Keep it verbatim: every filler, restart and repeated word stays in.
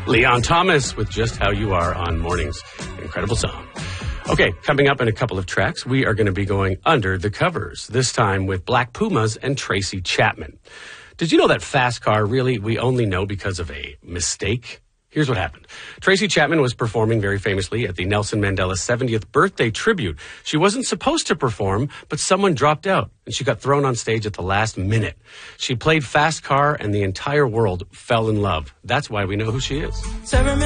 Leon Thomas with Just How You Are on Mornings. Incredible song. Okay, coming up in a couple of tracks, we are going to be going under the covers, this time with Black Pumas and Tracy Chapman. Did you know that Fast Car really we only know because of a mistake? Here's what happened. Tracy Chapman was performing very famously at the Nelson Mandela seventieth birthday tribute. She wasn't supposed to perform, but someone dropped out, and she got thrown on stage at the last minute. She played Fast Car, and the entire world fell in love. That's why we know who she is.